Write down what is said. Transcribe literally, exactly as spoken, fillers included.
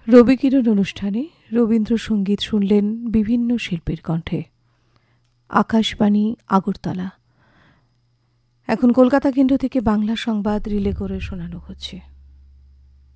রবিকিরণ অনুষ্ঠানে রবীন্দ্রসঙ্গীত শুনলেন বিভিন্ন শিল্পীর কণ্ঠে। আকাশবাণী আগরতলা। এখন কলকাতা কেন্দ্র থেকে বাংলা সংবাদ রিলে করে শোনানো হচ্ছে।